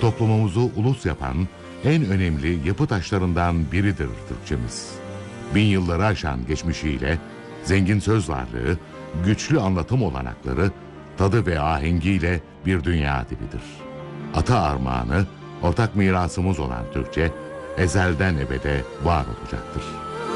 toplumumuzu ulus yapan en önemli yapı taşlarından biridir Türkçemiz. Bin yılları aşan geçmişiyle, zengin söz varlığı, güçlü anlatım olanakları, tadı ve ahengiyle bir dünya dilidir. Ata armağanı, ortak mirasımız olan Türkçe, ezelden ebede var olacaktır.